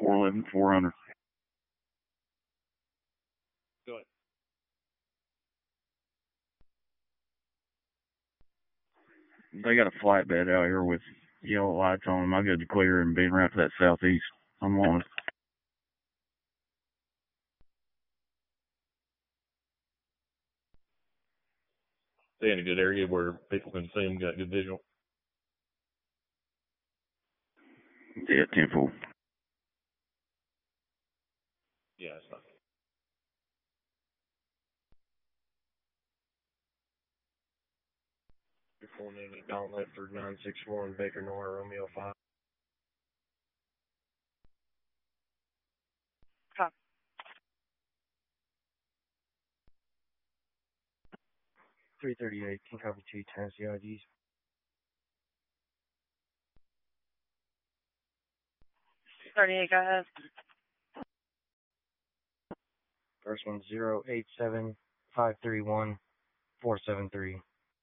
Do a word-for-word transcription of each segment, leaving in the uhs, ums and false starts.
four eleven, four hundred. Go ahead. They got a flatbed out here with yellow lights on them. I got to clear and being right to that southeast. I'm on it. Stay in a good area where people can see them, got good visual. Yeah, ten four. Yeah, it's fine. four ninety Gauntlet for nine six four and Baker Nora Romeo five. Huh. three thirty-eight, can cover two Tennessee I Ds. thirty-eight, go ahead. First one zero eight seven five three one four seven three.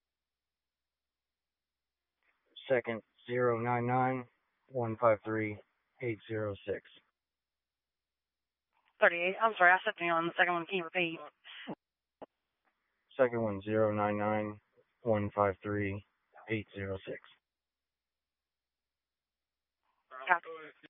Second zero nine nine one five three eight zero six. thirty-eight, I'm sorry, I stepped you on the second one. Can you repeat? Second one zero nine nine one five three eight zero six. Copy.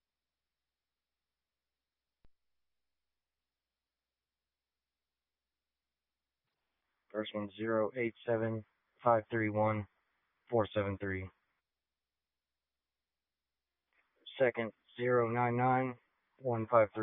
First one zero eight seven five three one four seven three. Second zero nine nine one five three.